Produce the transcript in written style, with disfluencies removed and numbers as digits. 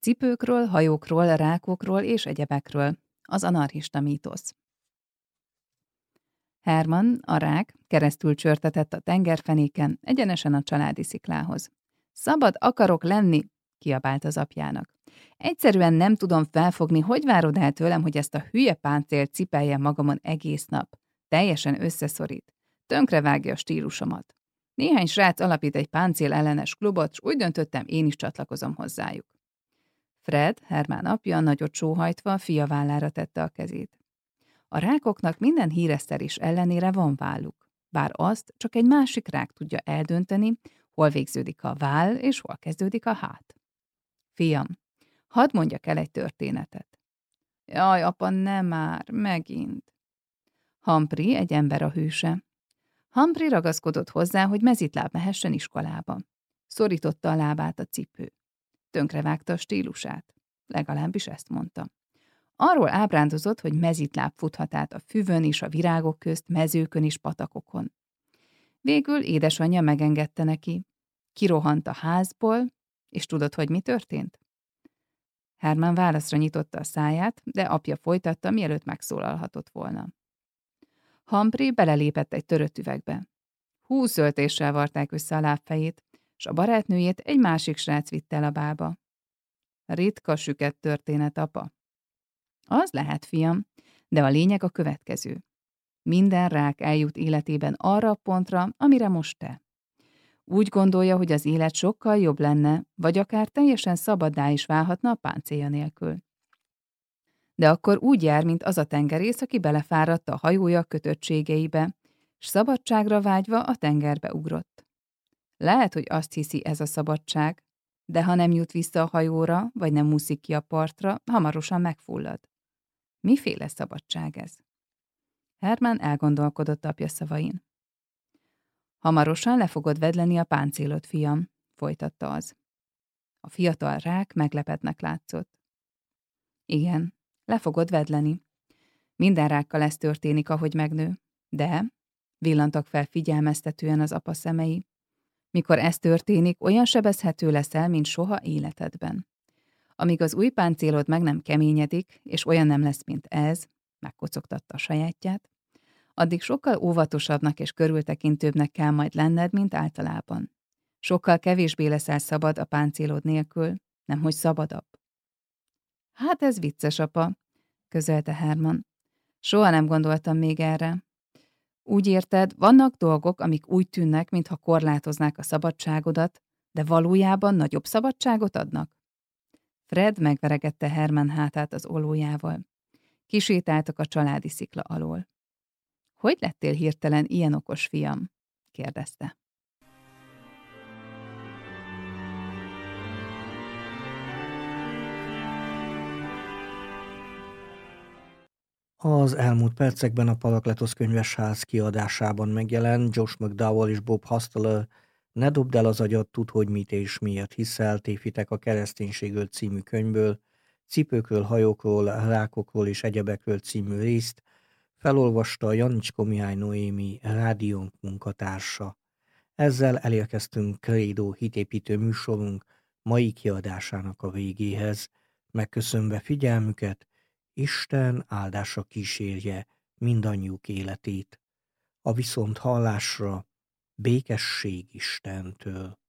Cipőkről, hajókról, rákokról és egyebekről. Az anarchista mítosz. Herman, a rák, keresztül csörtetett a tengerfenéken, egyenesen a családi sziklához. Szabad akarok lenni, kiabált az apjának. Egyszerűen nem tudom felfogni, hogy várod el tőlem, hogy ezt a hülye páncélt cipeljem magamon egész nap. Teljesen összeszorít. Tönkrevágja a stílusomat. Néhány srác alapít egy páncél ellenes klubot, s úgy döntöttem, én is csatlakozom hozzájuk. Fred, Herman apja, nagyot sóhajtva fia vállára tette a kezét. A rákoknak minden híresztelés ellenére van válluk, bár azt csak egy másik rák tudja eldönteni, hol végződik a váll és hol kezdődik a hát. Fiam, hadd mondjak el egy történetet. Jaj, apa, nem már, megint. Humphrey egy ember a hőse. Humphrey ragaszkodott hozzá, hogy mezitláb mehessen iskolába. Szorította a lábát a cipő. Tönkrevágta a stílusát. Legalábbis ezt mondta. Arról ábrándozott, hogy mezitláb futhat át a füvön és a virágok közt, mezőkön és patakokon. Végül édesanyja megengedte neki. Kirohant a házból, és tudod, hogy mi történt? Herman válaszra nyitotta a száját, de apja folytatta, mielőtt megszólalhatott volna. Humphrey belelépett egy törött üvegbe. 20 öltéssel varták össze a lábfejét, s a barátnőjét egy másik srác vitte el a bálba. Ritka süket történet, apa. Az lehet, fiam, de a lényeg a következő. Minden rák eljut életében arra a pontra, amire most te. Úgy gondolja, hogy az élet sokkal jobb lenne, vagy akár teljesen szabaddá is válhatna a páncélja nélkül. De akkor úgy jár, mint az a tengerész, aki belefáradt a hajója kötöttségeibe, s szabadságra vágyva a tengerbe ugrott. Lehet, hogy azt hiszi, ez a szabadság, de ha nem jut vissza a hajóra, vagy nem úszik ki a partra, hamarosan megfullad. Miféle szabadság ez? Herman elgondolkodott apja szavain. Hamarosan le fogod vedleni a páncélod, fiam, folytatta az. A fiatal rák meglepetnek látszott. Igen, le fogod vedleni. Minden rákkal ez történik, ahogy megnő. De, villantak fel figyelmeztetően az apa szemei, mikor ez történik, olyan sebezhető leszel, mint soha életedben. Amíg az új páncélod meg nem keményedik, és olyan nem lesz, mint ez, megkocogtatta a sajátját, addig sokkal óvatosabbnak és körültekintőbbnek kell majd lenned, mint általában. Sokkal kevésbé leszel szabad a páncélod nélkül, nemhogy szabadabb. Hát ez vicces, apa, közölte Herman. Soha nem gondoltam még erre. Úgy érted, vannak dolgok, amik úgy tűnnek, mintha korlátoznák a szabadságodat, de valójában nagyobb szabadságot adnak. Fred megveregette Herman hátát az ollójával. Kisétáltak a családi szikla alól. Hogy lettél hirtelen ilyen okos, fiam? kérdezte. Az elmúlt percekben a Parakletosz könyvesház kiadásában megjelent Josh McDowell és Bob Hasteler Ne dobd el az agyad, tudd, hogy mit és miért hiszel, tévhitek a kereszténységről című könyvből, Cipőkről, hajókról, rákokról és egyebekről című részt felolvasta Janicskó Mihály Noémi rádiónk munkatársa. Ezzel elérkeztünk Credo hitépítő műsorunk mai kiadásának a végéhez. Megköszönve figyelmüket, Isten áldása kísérje mindannyiuk életét. A viszonthallásra békesség Istentől.